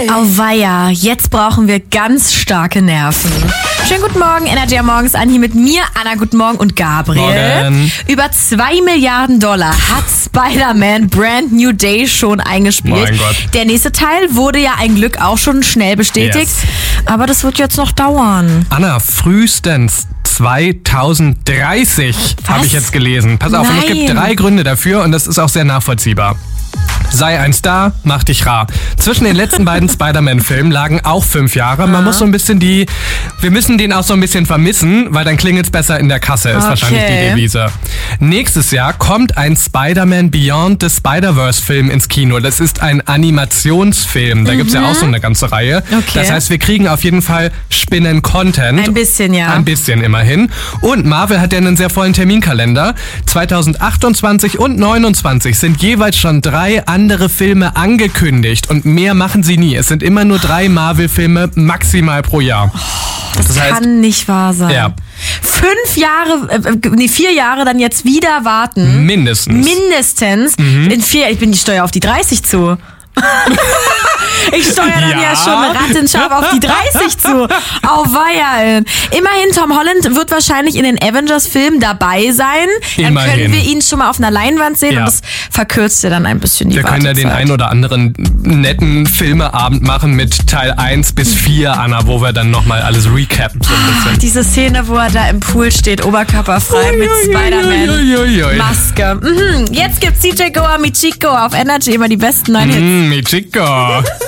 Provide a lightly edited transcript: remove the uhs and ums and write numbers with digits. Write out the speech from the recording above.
Auweia, jetzt brauchen wir ganz starke Nerven. Schönen guten Morgen, Energy am Morgens an, hier mit mir, Anna, guten Morgen und Gabriel. Morgen. Über $2 Milliarden hat Spider-Man Brand New Day schon eingespielt. Mein Gott. Der nächste Teil wurde ja ein Glück auch schon schnell bestätigt, Yes. aber das wird jetzt noch dauern. Anna, frühestens 2030 habe ich jetzt gelesen. Pass auf, und es gibt Nein. 3 Gründe dafür und das ist auch sehr nachvollziehbar. Sei ein Star, mach dich rar. Zwischen den letzten beiden Spider-Man-Filmen lagen auch 5 Jahre. Man muss so ein bisschen wir müssen den auch so ein bisschen vermissen, weil dann klingelt's besser in der Kasse, ist wahrscheinlich die Devise. Nächstes Jahr kommt ein Spider-Man Beyond the Spider-Verse-Film ins Kino. Das ist ein Animationsfilm. Da gibt's ja auch so eine ganze Reihe. Okay. Das heißt, wir kriegen auf jeden Fall Spinnen-Content. Ein bisschen, ja. Ein bisschen immerhin. Und Marvel hat ja einen sehr vollen Terminkalender. 2028 und 2029 sind jeweils schon 3 andere Filme angekündigt. Und mehr machen sie nie. Es sind immer nur 3 Marvel-Filme maximal pro Jahr. Das kann nicht wahr sein. Ja. 4 Jahre dann jetzt wieder warten. Mindestens. In 4 ich bin die Steuer auf die 30 zu. Ich steuere dann ja schon rattenscharf auf die 30 zu. Auweia. Immerhin, Tom Holland wird wahrscheinlich in den Avengers-Filmen dabei sein. Dann Immerhin. können wir ihn schon mal auf einer Leinwand sehen und das verkürzt ja dann ein bisschen die Wir können ja Wartezeit. den ein oder anderen netten Filmeabend machen mit Teil 1 bis 4, Anna, wo wir dann nochmal alles recappen so ein bisschen. Diese Szene, wo er da im Pool steht, oberkörperfrei mit Spider-Man-Maske. Jetzt gibt's DJ Goa Michiko auf Energy, immer die besten neuen Hits. Michiko.